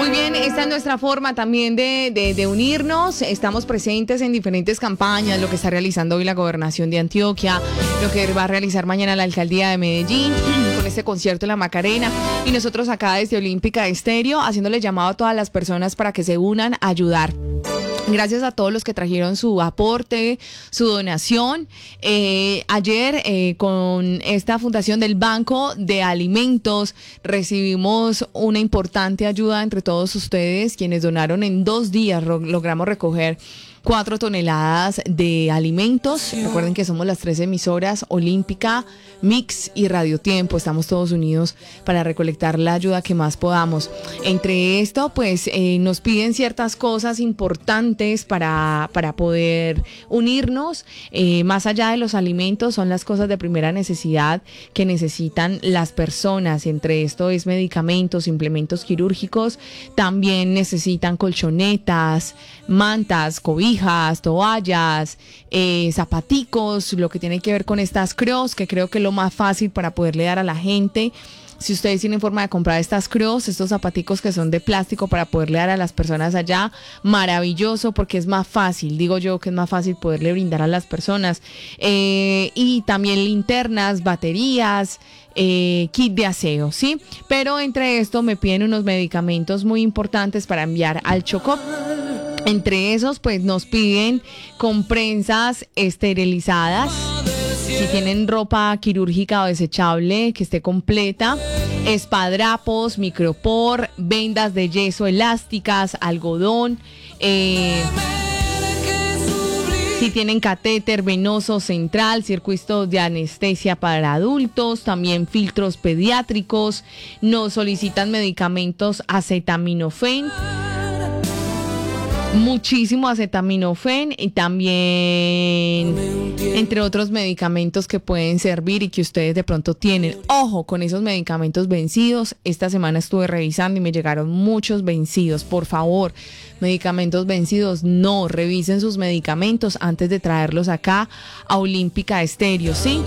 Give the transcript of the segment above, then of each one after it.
Muy bien, esta es nuestra forma también de unirnos. Estamos presentes en diferentes campañas, lo que está realizando hoy la Gobernación de Antioquia, lo que va a realizar mañana la Alcaldía de Medellín, con este concierto en la Macarena. Y nosotros acá desde Olímpica Estéreo, haciéndole llamado a todas las personas para que se unan a ayudar. Gracias a todos los que trajeron su aporte, su donación. Ayer, con esta fundación del Banco de Alimentos, recibimos una importante ayuda entre todos ustedes, quienes donaron en 2 días. Logramos recoger 4 toneladas de alimentos. Recuerden que somos las 3 emisoras, Olímpica, Mix y Radio Tiempo. Estamos todos unidos para recolectar la ayuda que más podamos. Entre esto, pues nos piden ciertas cosas importantes para poder unirnos. Más allá de los alimentos, son las cosas de primera necesidad que necesitan las personas. Entre esto es medicamentos, implementos quirúrgicos. También necesitan colchonetas, mantas, cobijas, toallas, zapaticos, lo que tiene que ver con estas cross, que creo que es lo más fácil para poderle dar a la gente. Si ustedes tienen forma de comprar estas cross, estos zapaticos que son de plástico para poderle dar a las personas allá, maravilloso, porque es más fácil, digo yo que es más fácil poderle brindar a las personas. Y también linternas, baterías, kit de aseo, ¿sí? Pero entre esto me piden unos medicamentos muy importantes para enviar al Chocó. Entre esos, pues nos piden comprensas esterilizadas, si tienen ropa quirúrgica o desechable que esté completa, espadrapos, micropor, vendas de yeso elásticas, algodón, si tienen catéter venoso central, circuitos de anestesia para adultos, también filtros pediátricos. Nos solicitan medicamentos acetaminofén, muchísimo acetaminofén, y también entre otros medicamentos que pueden servir y que ustedes de pronto tienen. Ojo con esos medicamentos vencidos. Esta semana estuve revisando y me llegaron muchos vencidos. Por favor, medicamentos vencidos, no, revisen sus medicamentos antes de traerlos acá a Olímpica Estéreo, ¿sí?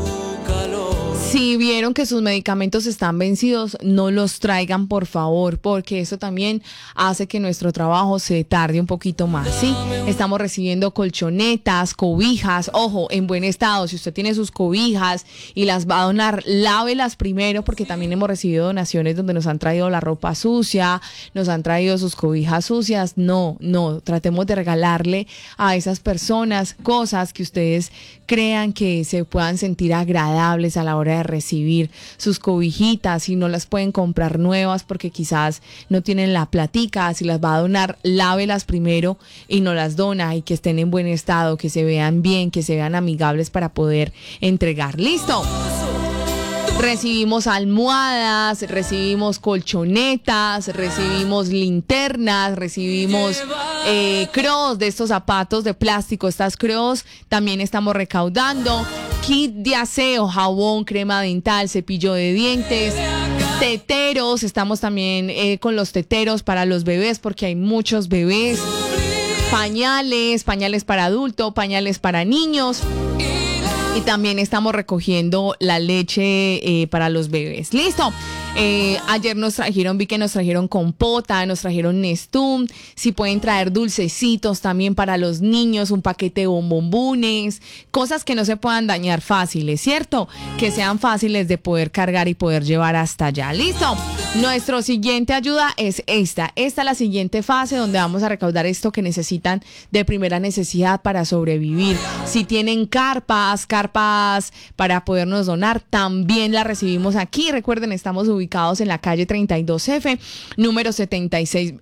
Si vieron que sus medicamentos están vencidos, no los traigan, por favor, porque eso también hace que nuestro trabajo se tarde un poquito más, ¿sí? Estamos recibiendo colchonetas, cobijas, ojo, en buen estado. Si usted tiene sus cobijas y las va a donar, lávelas primero, porque también hemos recibido donaciones donde nos han traído la ropa sucia, nos han traído sus cobijas sucias. No, tratemos de regalarle a esas personas cosas que ustedes crean que se puedan sentir agradables a la hora de recibir sus cobijitas. Si no las pueden comprar nuevas porque quizás no tienen la platica, si las va a donar, lávelas primero y no las dona, y que estén en buen estado, que se vean bien, que se vean amigables para poder entregar. ¡Listo! Recibimos almohadas, recibimos colchonetas, recibimos linternas, recibimos cross de estos zapatos de plástico, estas cross. También estamos recaudando kit de aseo, jabón, crema dental, cepillo de dientes, teteros. Estamos también con los teteros para los bebés, porque hay muchos bebés. Pañales para adultos, pañales para niños. Y también estamos recogiendo la leche para los bebés. ¡Listo! Ayer vi que nos trajeron compota, nos trajeron Nestum. Si pueden traer dulcecitos también para los niños, un paquete de bombombones, cosas que no se puedan dañar fáciles, ¿cierto? Que sean fáciles de poder cargar y poder llevar hasta allá. ¡Listo! Nuestra siguiente ayuda es esta. Esta es la siguiente fase, donde vamos a recaudar esto que necesitan de primera necesidad para sobrevivir. Si tienen carpas para podernos donar, también las recibimos aquí. Recuerden, estamos ubicados en la calle 32F, número 76.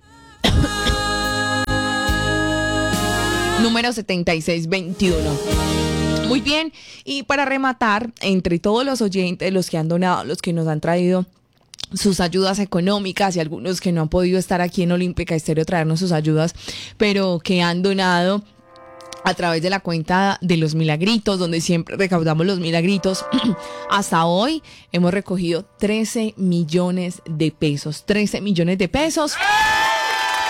Número 7621. Muy bien, y para rematar, entre todos los oyentes, los que han donado, los que nos han traído sus ayudas económicas, y algunos que no han podido estar aquí en Olímpica Estéreo traernos sus ayudas, pero que han donado a través de la cuenta de los Milagritos, donde siempre recaudamos los Milagritos. Hasta hoy hemos recogido 13 millones de pesos. 13 millones de pesos.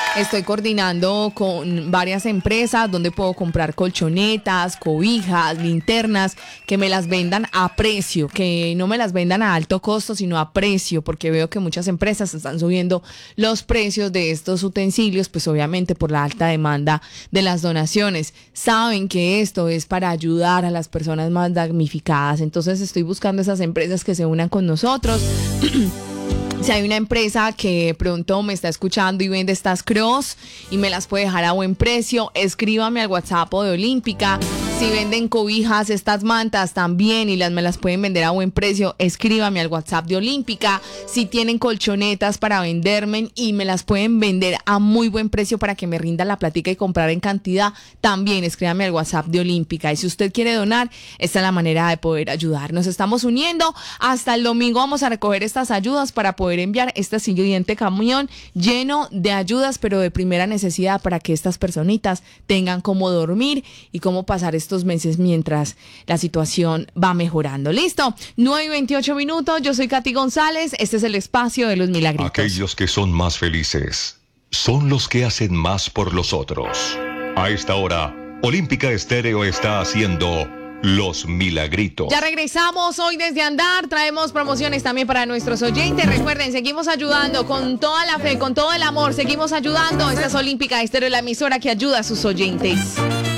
Estoy coordinando con varias empresas donde puedo comprar colchonetas, cobijas, linternas, que me las vendan a precio, que no me las vendan a alto costo, sino a precio, porque veo que muchas empresas están subiendo los precios de estos utensilios, pues obviamente por la alta demanda de las donaciones. Saben que esto es para ayudar a las personas más damnificadas, entonces estoy buscando esas empresas que se unan con nosotros. Si hay una empresa que pronto me está escuchando y vende estas cross y me las puede dejar a buen precio, escríbame al WhatsApp de Olímpica. Si venden cobijas, estas mantas también y me las pueden vender a buen precio, escríbame al WhatsApp de Olímpica. Si tienen colchonetas para venderme y me las pueden vender a muy buen precio para que me rinda la plática y comprar en cantidad, también escríbame al WhatsApp de Olímpica. Y si usted quiere donar, esta es la manera de poder ayudar. Nos estamos uniendo. Hasta el domingo vamos a recoger estas ayudas para poder enviar este siguiente camión lleno de ayudas, pero de primera necesidad, para que estas personitas tengan cómo dormir y cómo pasar estos meses mientras la situación va mejorando. ¿Listo? 9:28. Yo soy Katy González. Este es el espacio de los milagritos. Aquellos que son más felices son los que hacen más por los otros. A esta hora, Olímpica Estéreo está haciendo Los Milagritos. Ya regresamos hoy desde Andar. Traemos promociones también para nuestros oyentes. Recuerden, seguimos ayudando con toda la fe, con todo el amor. Seguimos ayudando. Esta es Olímpica Estéreo, la emisora que ayuda a sus oyentes.